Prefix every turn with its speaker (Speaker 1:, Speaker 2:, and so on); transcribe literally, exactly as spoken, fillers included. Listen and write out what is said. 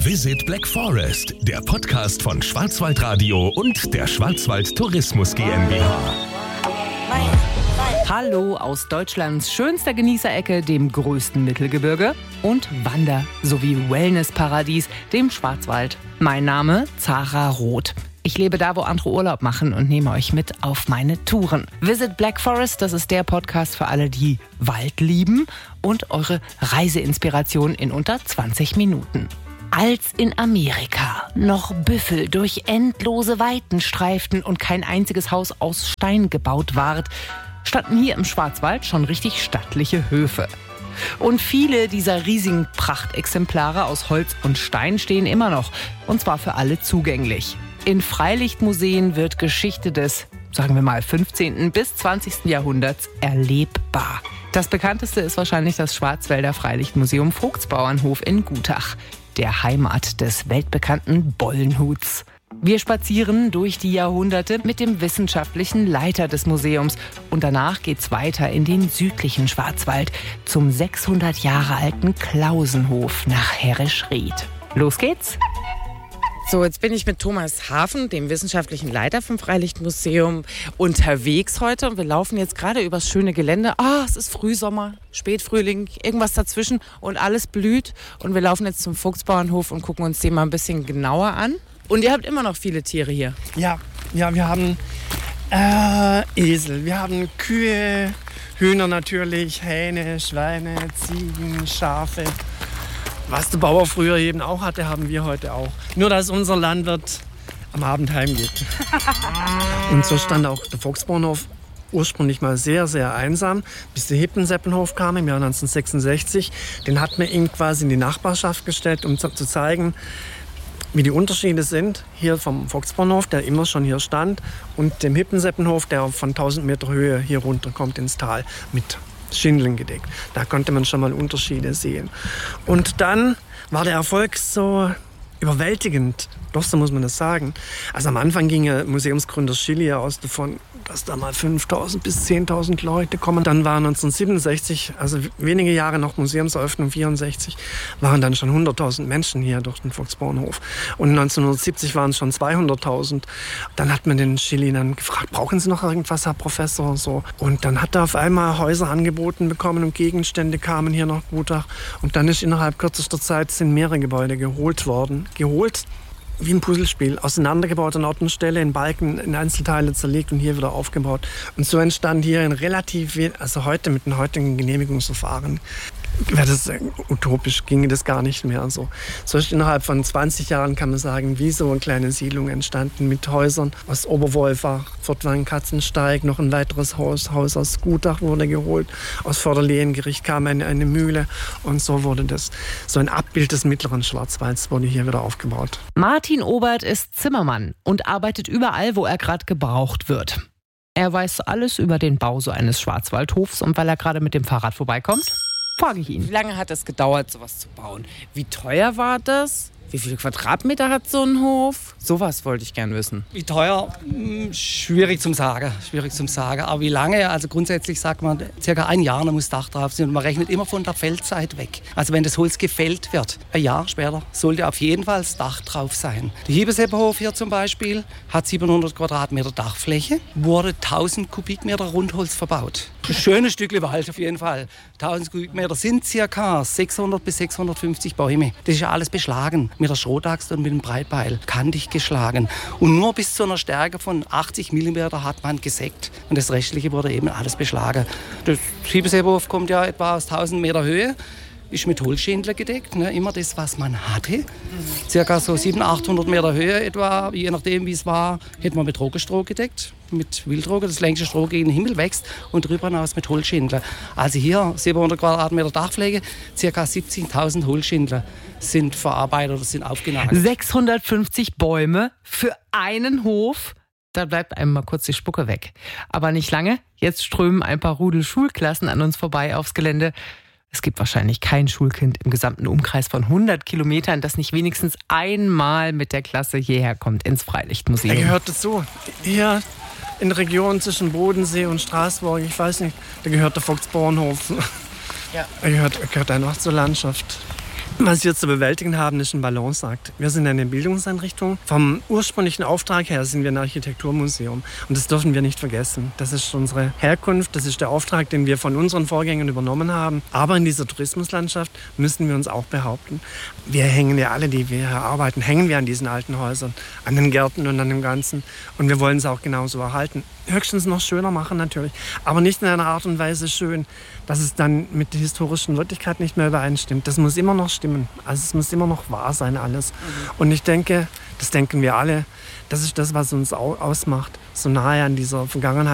Speaker 1: Visit Black Forest, der Podcast von Schwarzwaldradio und der Schwarzwald Tourismus GmbH.
Speaker 2: Hallo aus Deutschlands schönster Genießerecke, dem größten Mittelgebirge und Wander- sowie Wellnessparadies, dem Schwarzwald. Mein Name Zara Roth. Ich lebe da, wo andere Urlaub machen und nehme euch mit auf meine Touren. Visit Black Forest, das ist der Podcast für alle, die Wald lieben und eure Reiseinspiration in unter zwanzig Minuten. Als in Amerika noch Büffel durch endlose Weiten streiften und kein einziges Haus aus Stein gebaut ward, standen hier im Schwarzwald schon richtig stattliche Höfe. Und viele dieser riesigen Prachtexemplare aus Holz und Stein stehen immer noch, und zwar für alle zugänglich. In Freilichtmuseen wird Geschichte des, sagen wir mal, fünfzehnten bis zwanzigsten Jahrhunderts erlebbar. Das bekannteste ist wahrscheinlich das Schwarzwälder Freilichtmuseum Vogtsbauernhof in Gutach, der Heimat des weltbekannten Bollenhuts. Wir spazieren durch die Jahrhunderte mit dem wissenschaftlichen Leiter des Museums und danach geht's weiter in den südlichen Schwarzwald zum sechshundert Jahre alten Klausenhof nach Herrischried. Los geht's!
Speaker 3: So, jetzt bin ich mit Thomas Hafen, dem wissenschaftlichen Leiter vom Freilichtmuseum, unterwegs heute. Und wir laufen jetzt gerade übers schöne Gelände. Ah, es ist Frühsommer, Spätfrühling, irgendwas dazwischen und alles blüht. Und wir laufen jetzt zum Vogtsbauernhof und gucken uns den mal ein bisschen genauer an. Und ihr habt immer noch viele Tiere hier.
Speaker 4: Ja, ja, wir haben äh, Esel, wir haben Kühe, Hühner natürlich, Hähne, Schweine, Ziegen, Schafe. Was der Bauer früher eben auch hatte, haben wir heute auch. Nur, dass unser Landwirt am Abend heimgeht. Und so stand auch der Vogtsbauernhof ursprünglich mal sehr, sehr einsam, bis der Hippenseppenhof kam im Jahr neunzehnhundertsechsundsechzig. Den hat man ihm quasi in die Nachbarschaft gestellt, um zu, zu zeigen, wie die Unterschiede sind. Hier vom Vogtsbauernhof, der immer schon hier stand, und dem Hippenseppenhof, der von tausend Meter Höhe hier runterkommt ins Tal mit Schindeln gedeckt. Da konnte man schon mal Unterschiede sehen. Und dann war der Erfolg so überwältigend. Doch, so muss man das sagen. Also am Anfang ging ja Museumsgründer Schilly aus davon, dass da mal fünftausend bis zehntausend Leute kommen. Dann war neunzehnhundertsiebenundsechzig, also wenige Jahre nach Museumseröffnung, vierundsechzig, waren dann schon hunderttausend Menschen hier durch den Vogtsbauernhof. Und neunzehnhundertsiebzig waren es schon zweihunderttausend. Dann hat man den Schilly dann gefragt, brauchen Sie noch irgendwas, Herr Professor? So. Und dann hat er auf einmal Häuser angeboten bekommen und Gegenstände kamen hier nach Gutach. Und dann ist innerhalb kürzester Zeit sind mehrere Gebäude geholt worden. Geholt wie ein Puzzlespiel, auseinandergebaut an Ort und Stelle, in Balken, in Einzelteile zerlegt und hier wieder aufgebaut. Und so entstand hier ein relativ, also heute mit den heutigen Genehmigungsverfahren, wäre das utopisch, ginge das gar nicht mehr. So. so ist innerhalb von zwanzig Jahren, kann man sagen, wie so eine kleine Siedlung entstanden mit Häusern aus Oberwolfach, Fortwang, Katzensteig, noch ein weiteres Haus, Haus aus Gutach wurde geholt, aus Vorderlehengericht kam eine, eine Mühle und so wurde das, so ein Abbild des mittleren Schwarzwalds wurde hier wieder aufgebaut.
Speaker 2: Martin Obert ist Zimmermann und arbeitet überall, wo er gerade gebraucht wird. Er weiß alles über den Bau so eines Schwarzwaldhofs und weil er gerade mit dem Fahrrad vorbeikommt, frage ich ihn.
Speaker 3: Wie lange hat es gedauert, sowas zu bauen? Wie teuer war das? Wie viele Quadratmeter hat so ein Hof? Sowas wollte ich gern wissen.
Speaker 5: Wie teuer? Hm, schwierig zum sagen. Schwierig zum sagen. Aber wie lange? Also grundsätzlich sagt man, circa ein Jahr muss Dach drauf sein. Und man rechnet immer von der Fällzeit weg. Also wenn das Holz gefällt wird, ein Jahr später, sollte auf jeden Fall das Dach drauf sein. Der Hiebeseppenhof hier zum Beispiel hat siebenhundert Quadratmeter Dachfläche, wurde tausend Kubikmeter Rundholz verbaut. Ein schönes Stückchen Wald auf jeden Fall. tausend Kubikmeter sind circa sechshundert bis sechshundertfünfzig Bäume. Das ist ja alles beschlagen. Mit der Schrotaxt und mit dem Breitbeil kantig geschlagen. Und nur bis zu einer Stärke von achtzig Millimeter hat man gesägt. Und das Restliche wurde eben alles beschlagen. Der Hiebeseppenhof kommt ja etwa aus tausend Meter Höhe. Ist mit Holzschindler gedeckt, ne? Immer das, was man hatte. Circa so siebenhundert, achthundert Meter Höhe etwa, je nachdem wie es war, hätte man mit Roggenstroh gedeckt, mit Wildroge, das längste Stroh gegen den Himmel wächst und darüber hinaus mit Holzschindler. Also hier siebenhundert Quadratmeter Dachfläche, circa siebzigtausend Holzschindler sind verarbeitet oder sind aufgenagelt.
Speaker 2: sechshundertfünfzig Bäume für einen Hof? Da bleibt einem mal kurz die Spucke weg. Aber nicht lange, jetzt strömen ein paar Rudel Schulklassen an uns vorbei aufs Gelände. Es gibt wahrscheinlich kein Schulkind im gesamten Umkreis von hundert Kilometern, das nicht wenigstens einmal mit der Klasse hierher kommt ins Freilichtmuseum.
Speaker 4: Er gehört dazu. Hier in der Region zwischen Bodensee und Straßburg, ich weiß nicht, da gehört der Vogtsbauernhof. Ja. Er gehört, er gehört einfach zur Landschaft. Was wir zu bewältigen haben, ist ein Balanceakt. Wir sind eine Bildungseinrichtung. Vom ursprünglichen Auftrag her sind wir ein Architekturmuseum. Und das dürfen wir nicht vergessen. Das ist unsere Herkunft, das ist der Auftrag, den wir von unseren Vorgängern übernommen haben. Aber in dieser Tourismuslandschaft müssen wir uns auch behaupten. Wir hängen ja alle, die wir hier arbeiten, hängen wir an diesen alten Häusern, an den Gärten und an dem Ganzen. Und wir wollen es auch genauso erhalten. Höchstens noch schöner machen natürlich, aber nicht in einer Art und Weise schön, dass es dann mit der historischen Wirklichkeit nicht mehr übereinstimmt. Das muss immer noch stimmen. Also es muss immer noch wahr sein alles. Mhm. Und ich denke, das denken wir alle, das ist das, was uns ausmacht, so nahe an dieser Vergangenheit